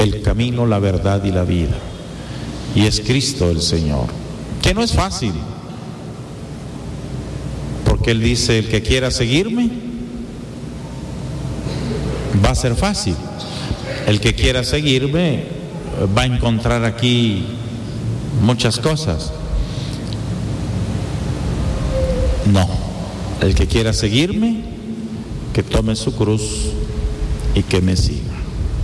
el camino, la verdad y la vida. Y es Cristo el Señor. Que no es fácil. Porque Él dice, el que quiera seguirme, va a ser fácil. El que quiera seguirme va a encontrar aquí muchas cosas. No, el que quiera seguirme, que tome su cruz y que me siga.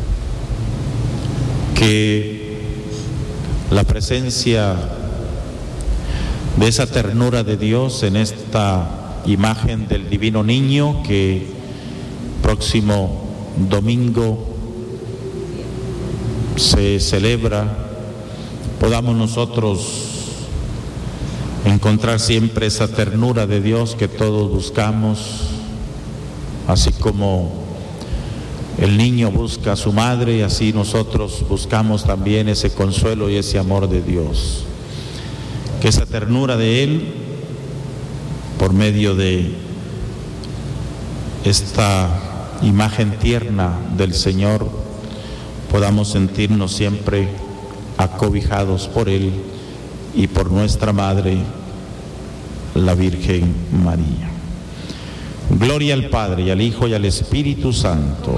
Que la presencia de esa ternura de Dios en esta imagen del divino niño que próximo domingo se celebra, podamos nosotros encontrar siempre esa ternura de Dios que todos buscamos, así como el niño busca a su madre, así nosotros buscamos también ese consuelo y ese amor de Dios. Que esa ternura de Él, por medio de esta imagen tierna del Señor, podamos sentirnos siempre acobijados por Él y por nuestra Madre, la Virgen María. Gloria al Padre, y al Hijo, y al Espíritu Santo.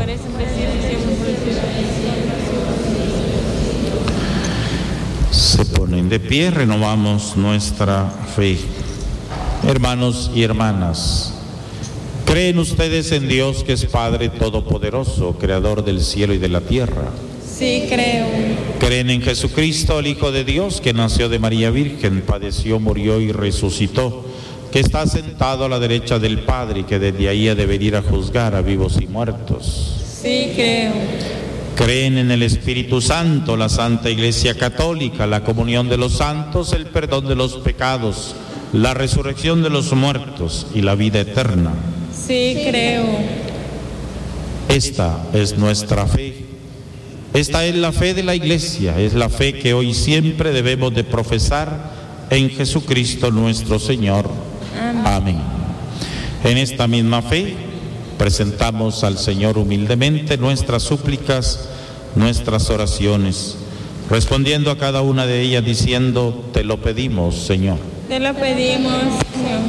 Se ponen de pie, renovamos nuestra fe. Hermanos y hermanas, ¿creen ustedes en Dios que es Padre Todopoderoso, Creador del cielo y de la tierra? Sí, creo. ¿Creen en Jesucristo, el Hijo de Dios, que nació de María Virgen, padeció, murió y resucitó, que está sentado a la derecha del Padre y que desde ahí ha de venir a juzgar a vivos y muertos? Sí, creo. ¿Creen en el Espíritu Santo, la Santa Iglesia Católica, la comunión de los santos, el perdón de los pecados, la resurrección de los muertos y la vida eterna? Sí, creo. Esta es nuestra fe. Esta es la fe de la Iglesia, es la fe que hoy siempre debemos de profesar en Jesucristo nuestro Señor. Amén. En esta misma fe presentamos al Señor humildemente nuestras súplicas, nuestras oraciones, respondiendo a cada una de ellas diciendo: te lo pedimos, Señor. Te lo pedimos, Señor.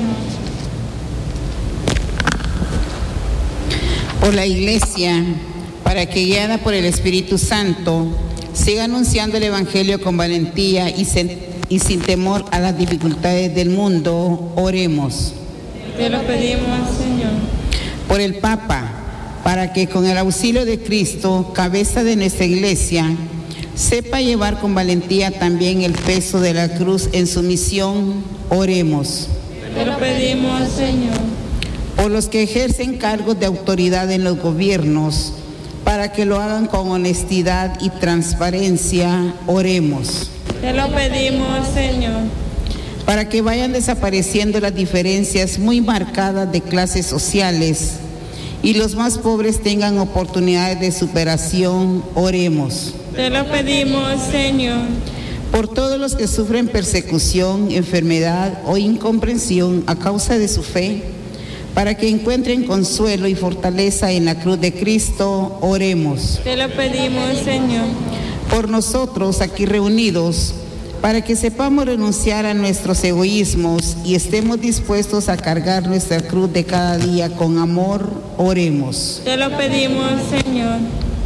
Por la Iglesia, para que guiada por el Espíritu Santo, siga anunciando el Evangelio con valentía y sin temor a las dificultades del mundo, oremos. Te lo pedimos, Señor. Por el Papa, para que con el auxilio de Cristo, cabeza de nuestra Iglesia, sepa llevar con valentía también el peso de la cruz en su misión, oremos. Te lo pedimos, Señor. Por los que ejercen cargos de autoridad en los gobiernos, para que lo hagan con honestidad y transparencia, oremos. Te lo pedimos, Señor. Para que vayan desapareciendo las diferencias muy marcadas de clases sociales y los más pobres tengan oportunidades de superación, oremos. Te lo pedimos, Señor. Por todos los que sufren persecución, enfermedad o incomprensión a causa de su fe, para que encuentren consuelo y fortaleza en la cruz de Cristo, oremos. Te lo pedimos, Señor. Por nosotros aquí reunidos, para que sepamos renunciar a nuestros egoísmos y estemos dispuestos a cargar nuestra cruz de cada día con amor, oremos. Te lo pedimos, Señor.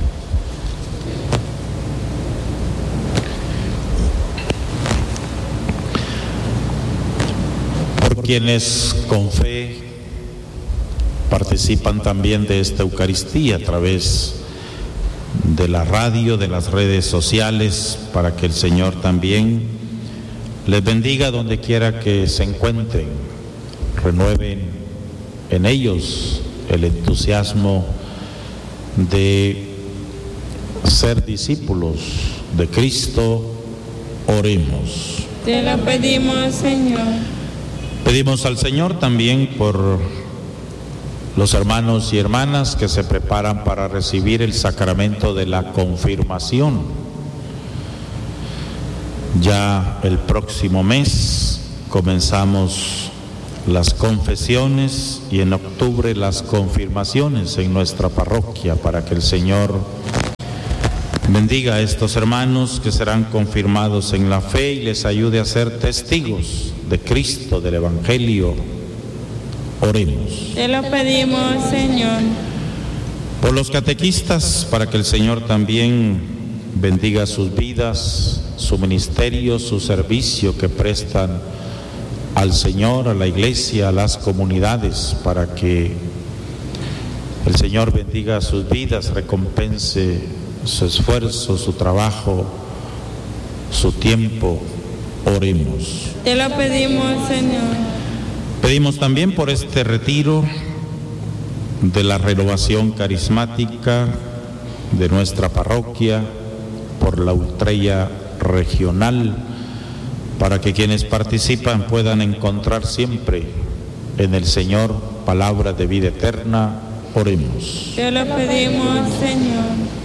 Por quienes con fe participan también de esta Eucaristía a través de la radio, de las redes sociales, para que el Señor también les bendiga donde quiera que se encuentren, renueven en ellos el entusiasmo de ser discípulos de Cristo, oremos. Te lo pedimos, Señor. Pedimos al Señor también por los hermanos y hermanas que se preparan para recibir el sacramento de la confirmación. Ya el próximo mes comenzamos las confesiones y en octubre las confirmaciones en nuestra parroquia, para que el Señor Bendiga a estos hermanos que serán confirmados en la fe y les ayude a ser testigos de Cristo, del Evangelio. Oremos. Te lo pedimos, Señor. Por los catequistas, para que el Señor también bendiga sus vidas, su ministerio, su servicio que prestan al Señor, a la Iglesia, a las comunidades, para que el Señor bendiga sus vidas, recompense su esfuerzo, su trabajo, su tiempo. Oremos. Te lo pedimos, Señor. Pedimos también por este retiro de la renovación carismática de nuestra parroquia, por la ultrella regional, para que quienes participan puedan encontrar siempre en el Señor palabra de vida eterna. Oremos. Te lo pedimos, Señor.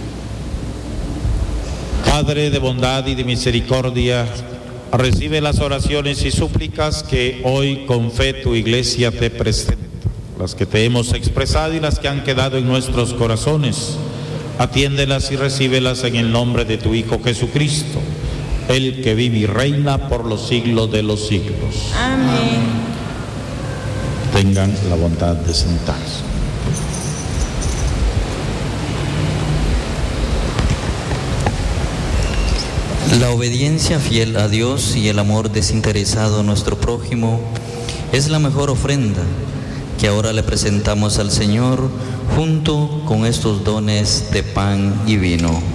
Padre de bondad y de misericordia, recibe las oraciones y súplicas que hoy con fe tu Iglesia te presenta, las que te hemos expresado y las que han quedado en nuestros corazones. Atiéndelas y recíbelas en el nombre de tu Hijo Jesucristo, el que vive y reina por los siglos de los siglos. Amén. Tengan la bondad de sentarse. La obediencia fiel a Dios y el amor desinteresado a nuestro prójimo es la mejor ofrenda que ahora le presentamos al Señor junto con estos dones de pan y vino.